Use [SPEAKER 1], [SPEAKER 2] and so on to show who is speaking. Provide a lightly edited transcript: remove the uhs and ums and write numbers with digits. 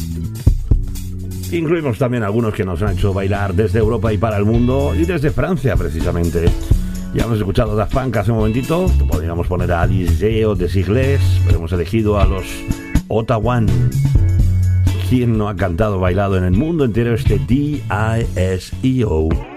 [SPEAKER 1] Incluimos también algunos que nos han hecho bailar desde Europa y para el mundo, y desde Francia precisamente. Ya hemos escuchado Daft Punk hace un momentito, podríamos poner a Alice o de Sigles, pero hemos elegido a los Ottawa. ¿Quién no ha cantado, bailado en el mundo entero este D.I.S.E.O.?